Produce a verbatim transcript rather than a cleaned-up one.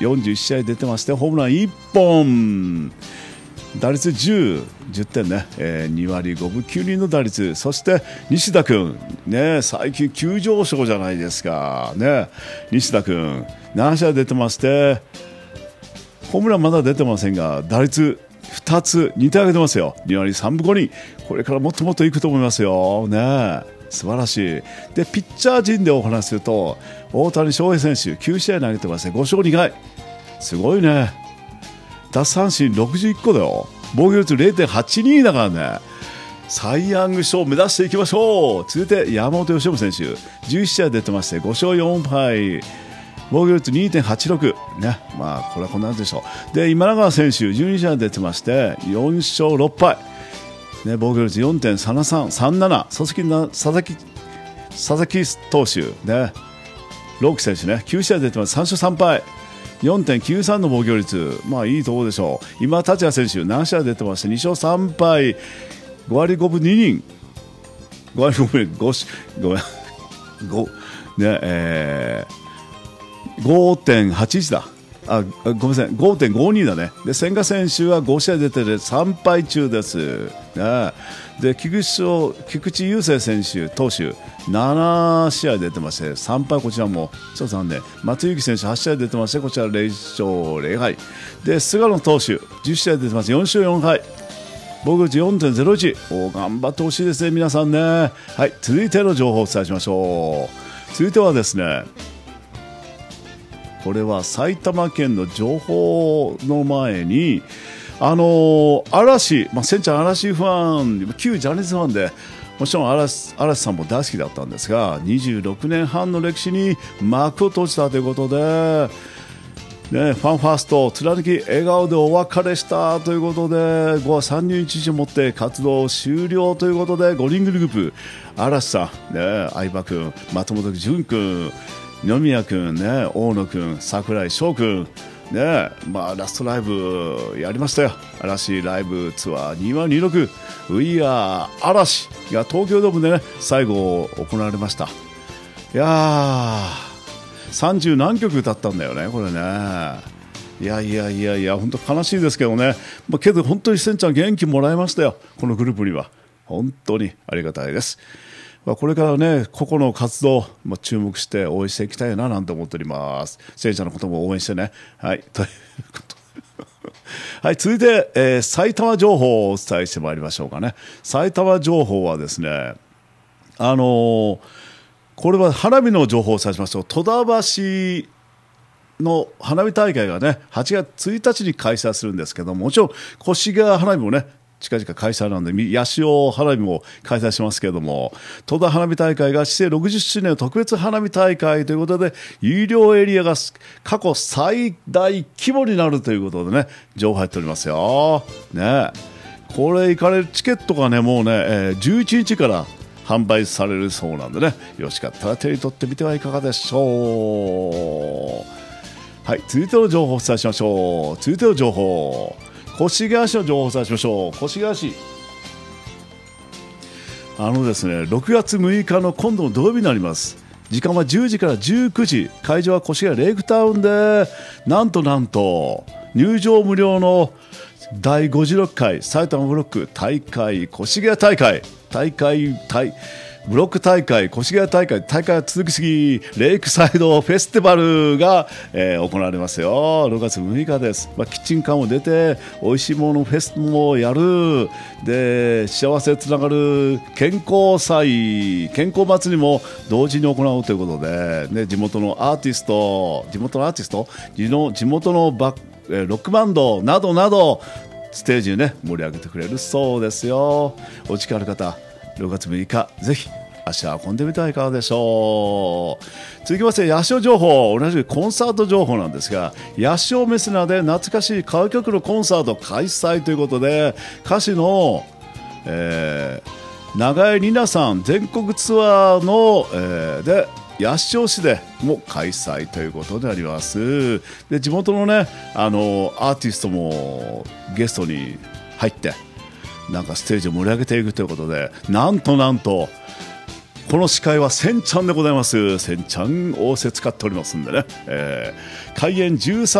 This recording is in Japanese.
よんじゅういち試合出てましてホームランいっぽん、打率じゅう、じゅってんね、えー、にわりごぶきゅうりの打率。そして西田君、ね、最近急上昇じゃないですか、ね、西田君なな試合出てましてホームランまだ出てませんが打率ふたつにてん上げてますよ。にわりさんぶごりん、これからもっともっといくと思いますよ、ね、素晴らしい。でピッチャー陣でお話しすると大谷翔平選手きゅう試合投げてますね、ごしょうにはい、すごいね。奪三振ろくじゅういっこだよ。防御率 れいてんはちに だからね。サイ・ヤング賞を目指していきましょう。続いて山本由伸選手じゅういち試合出てましてごしょうよんはい、防御率 にてんはちろく、ね、まあこれはこんなんでしょう。で今永選手じゅうに試合出てましてよんしょうろっぱい、ね、防御率 よんてんさんなな、佐々木な佐々木佐々木投手、ね、朗希選手ねきゅう試合出てますさんしょうさんぱい、よんてんきゅうさん の防御率、まあいいところでしょう。今達也選手なな試合出てましてにしょうさんぱい、ごわりごぶにりん、ごわりごぶごしごごねえー、ごてんはちいちだ。あ、ごめんなさい ごてんごに だね。で千賀選手はご試合出ててさんぱい中です、ね、で菊池菊池雄星選手投手なな試合出てましてさんぱい、こちらもちょっと残念。松井裕樹選手はち試合出てましてこちらぜろしょうぜろはいで菅野投手じゅう試合出てますよんしょうよんはい、防御率 よんてんぜろいち、お頑張ってほしいですね皆さんね。はい、続いての情報をお伝えしましょう。続いてはですね、これは埼玉県の情報の前にあのー、嵐、まあ、せんちゃん嵐ファン、旧ジャニーズファンでもちろん 嵐, 嵐さんも大好きだったんですがにじゅうろくねんはんの歴史に幕を閉じたということで、ね、ファンファースト貫き笑顔でお別れしたということでごがつさんじゅうにちをもって活動終了ということでごにんグループ嵐さん、ね、相葉君、松本潤君、二宮君、ね、大野君、櫻井翔君、ね、まあ、ラストライブやりましたよ。嵐ライブツアーにせんにじゅうろく We Are 嵐が東京ドームで、ね、最後行われました。いやーさんじゅうなんきょく歌ったんだよねこれね。いやいやいやいや本当悲しいですけどね、まあ、けど本当にせんちゃん元気もらいましたよこのグループには。本当にありがたいです。まあ、これからね個々の活動、まあ、注目して応援していきたいななんて思っております。せいちゃんのことも応援してね。はいということはい、続いて、えー、埼玉情報をお伝えしてまいりましょうかね。埼玉情報はですね、あのー、これは花火の情報をお伝えしますと戸田橋の花火大会がねはちがつついたちに開催するんですけども、もちろん越谷花火もね近々開催なんで八潮花火も開催しますけれども、戸田花火大会が市政ろくじゅっしゅうねんの特別花火大会ということで有料エリアが過去最大規模になるということでね情報入っておりますよ、ね、これ行かれるチケットがねもうね、えー、じゅういちにちから販売されるそうなんでね、よろしかったら手に取ってみてはいかがでしょう。はい、続いての情報をお伝えしましょう。続いての情報、越谷市の情報をお伝えしましょう。越谷市、あのですね、ろくがつむいかの今度の土曜日になります。時間はじゅうじからじゅうくじ、会場は越谷レイクタウンで、なんとなんと入場無料のだいごじゅうろっかい埼玉ブロック大会越谷大会大会大ブロック大会越谷大会大会は続きすぎレイクサイドフェスティバルが、えー、行われますよ。ろくがつむいかです。まあ、キッチンカーも出て美味しいものフェスもやるで、幸せつながる健康祭健康祭りも同時に行うということで、ね、地元のアーティスト地元のアーティスト地元のバックロックバンドなどなどステージに、ね、盛り上げてくれるそうですよ。お時間ある方ろくがつむいかぜひ足を運んでみてはいかがでしょう。続きまして八潮情報、同じくコンサート情報なんですが、八潮メスナで懐かしい歌曲のコンサート開催ということで、歌手の、えー、永井里奈さん全国ツアーの、えー、で八潮市でも開催ということであります。で地元のねあのアーティストもゲストに入ってなんかステージを盛り上げていくということで、なんとなんとこの司会はせんちゃんでございます。せんちゃん仰せ使っておりますんでね、えー、開演じゅうさん